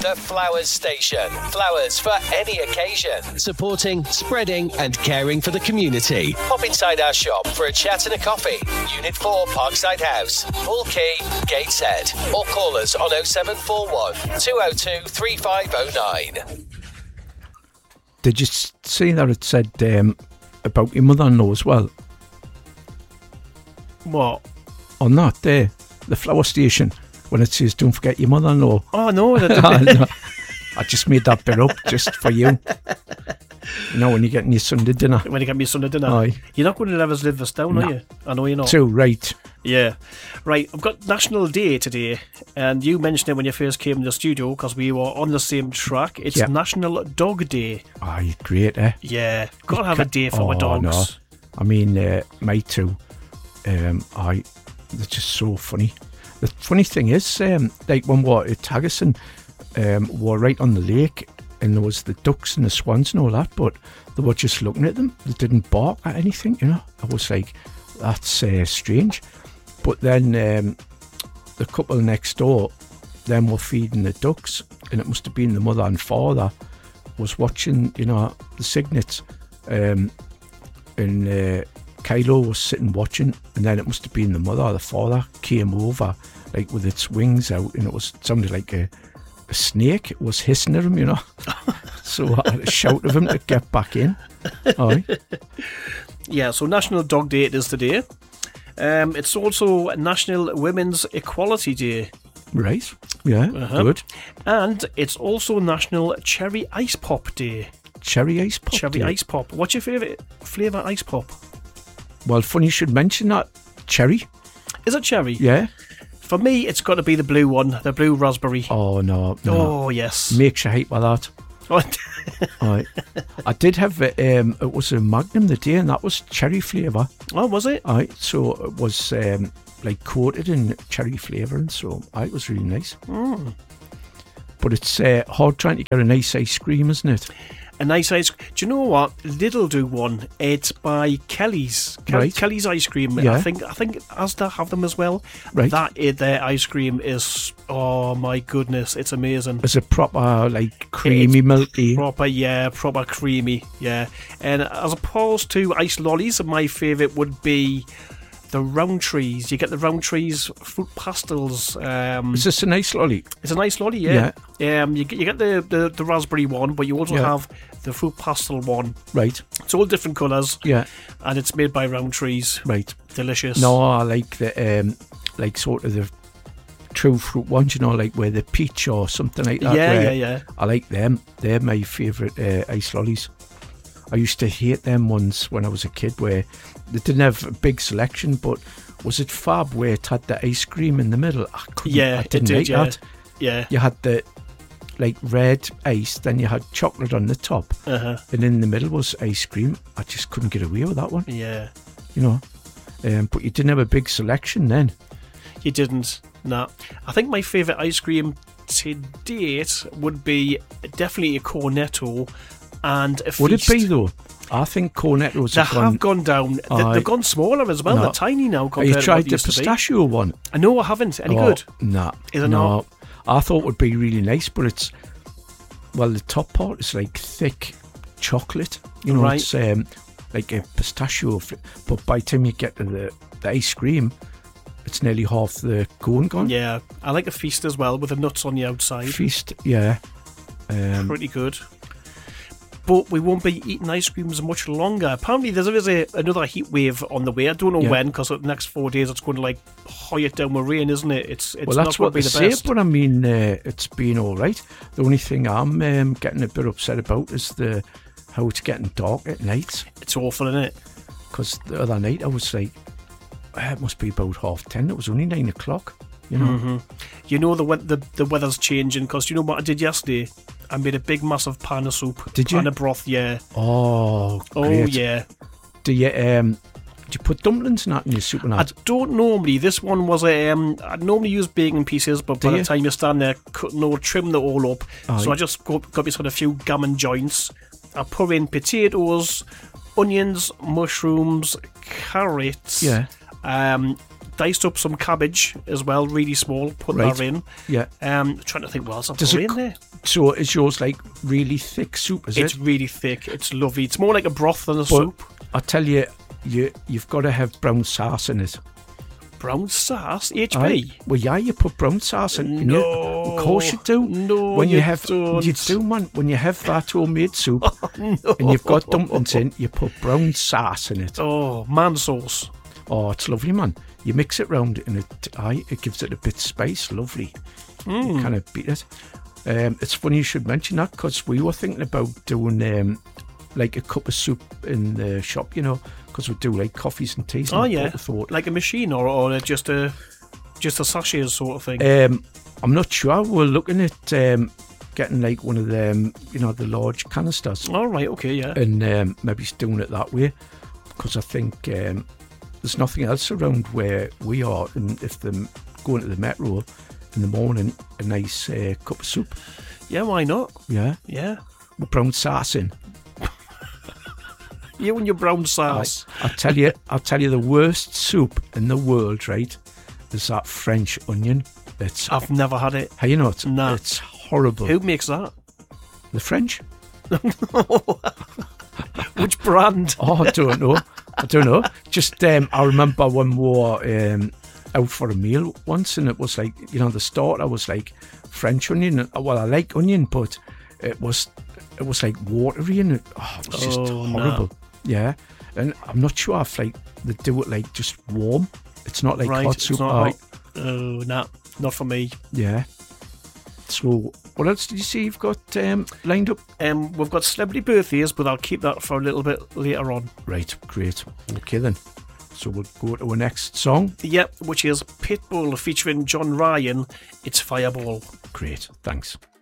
The Flowers Station. Flowers for any occasion. Supporting, spreading and caring for the community. Pop inside our shop for a chat and a coffee. Unit 4 Parkside House. Bull Key, Gateshead. Or call us on 0741 202 3509. Did you see that it said about your mother-in-law as well? What? On that day, the Flower Station, when it says don't forget your mother-in-law. Oh, no. I just made that bit up just for you. You know, when you're getting your Sunday dinner. When you get me your Sunday dinner. Aye. You're not going to let us live this down, are you? I know you're not. Too right. Yeah. Right, I've got National Day today, and you mentioned it when you first came in the studio because we were on the same track. It's National Dog Day. Aye, great, eh? Yeah. Got to have a day for my dogs. No. I mean, my two. They're just so funny. The funny thing is, like when we were at Tagerson, we were right on the lake, and there was the ducks and the swans and all that, but they were just looking at them. They didn't bark at anything, you know. I was like, that's strange. But then the couple next door, them were feeding the ducks, and it must have been the mother and father was watching, you know, the cygnets, and Kylo was sitting watching, and then it must have been the mother or the father came over, like with its wings out, and it sounded like a snake. It was hissing at him, you know. So I had to shout at him to get back in. Aye. Yeah, so National Dog Day it is today. It's also National Women's Equality Day. Right. Yeah, good. And it's also National Cherry Ice Pop Day. Cherry Ice Pop Cherry Day. Ice Pop. What's your favourite flavour ice pop? Well, funny you should mention that. Cherry. Is it cherry? Yeah. For me, it's got to be the blue one, the blue raspberry. Oh, no. Oh, yes. Makes you hate by that. Right. I did have it was a Magnum the day, and that was cherry flavour. Oh, was it? Aye, so it was like coated in cherry flavour, and so it was really nice. But it's hard trying to get a nice ice cream, isn't it? A nice ice cream. Do you know what? Lidl do one. It's by Kelly's. Right. Kelly's ice cream. Yeah. I think Asda have them as well. Right. Their ice cream is, oh my goodness, it's amazing. It's a proper, like, creamy, milky. Proper creamy, yeah. And as opposed to ice lollies, my favourite would be the Rowntrees. You get the Rowntrees fruit pastels. Is this a nice lolly? It's a nice lolly, yeah. You get the raspberry one, but you also have the fruit pastel one. Right. It's all different colours. Yeah. And it's made by Rowntrees. Right. Delicious. No, I like the like sort of the true fruit ones, you know, like where the peach or something like that. Yeah. I like them. They're my favourite ice lollies. I used to hate them ones when I was a kid where they didn't have a big selection, but was it Fab where it had the ice cream in the middle? I didn't like that. Yeah. You had the like red ice, then you had chocolate on the top, and in the middle was ice cream. I just couldn't get away with that one. Yeah. You know, but you didn't have a big selection then. You didn't. No. I think my favourite ice cream to date would be definitely a Cornetto and a Feast. Would it be though? I think Cornettos have gone down. They've gone smaller as well. No. They're tiny now compared Have you tried to what the they used to be. pistachio one? No, I haven't. Any good? Nah. Is it not? I thought it would be really nice, but it's, well, the top part is like thick chocolate. You know, Right. it's like a pistachio, but by the time you get to the ice cream, it's nearly half the cone gone. Yeah, I like a Feast as well with the nuts on the outside. Feast, yeah. Pretty good. But we won't be eating ice creams much longer. Apparently there is another heat wave on the way. I don't know when, because the next 4 days it's going to like hoy it down with rain, isn't it? It's well, not that's going what to be they the say, best. but I mean, it's been all right. The only thing I'm getting a bit upset about is how it's getting dark at night. It's awful, isn't it? Because the other night I was like, it must be about 10:30. It was only 9 o'clock. You know. Mm-hmm. You know the weather's changing, because you know what I did yesterday? I made a big massive pan of soup. Did you? Pan of broth, yeah. Oh, great. Oh, yeah. Do you put dumplings and that in your soup and that? I don't normally. This one was I normally use bacon pieces, but by the time you stand there cutting or trim it all up, so I just got me sort of a few gammon joints. I put in potatoes, onions, mushrooms, carrots. Yeah. diced up some cabbage as well, really small. Put that in. Yeah. Trying to think what else I've put in there. So is yours like really thick soup? It's really thick. It's lovely. It's more like a broth than a soup. I tell you, you've got to have brown sauce in it. Brown sauce, HB. Well, yeah, you put brown sauce in. No, of course you do. No, when you don't. You do, man. When you have that homemade soup and you've got dumplings in, you put brown sauce in it. Oh, man sauce. Oh, it's lovely, man. You mix it round and it gives it a bit of spice. Lovely. You kind of beat it. It's funny you should mention that because we were thinking about doing like a cup of soup in the shop, because we do like coffees and teas. Oh yeah, like a machine or just a sachet sort of thing. I'm not sure. We're looking at getting like one of them, the large canisters. All right, okay, yeah, and maybe doing it that way because I think there's nothing else around where we are, and if they're going to the metro in the morning, a nice cup of soup. Yeah, why not? Yeah, with brown sauce in. You and your brown sauce. I'll tell you the worst soup in the world, right, is that French onion. I've never had it. Have you not? Nah. It's horrible. Who makes that? The French. Which brand? Oh, I don't know. Just I remember when we were out for a meal once, and it was like, the starter was like French onion. Well, I like onion, but it was like watery, and it was just horrible. No. Yeah, and I'm not sure if like they do it like just warm. It's not like hot soup. Hot. Oh, nah, not for me. Yeah. So, what else did you see you've got lined up? We've got celebrity birthdays, but I'll keep that for a little bit later on. Right, great. Okay then. So we'll go to our next song. Yep, which is Pitbull featuring John Ryan. It's Fireball. Great, thanks.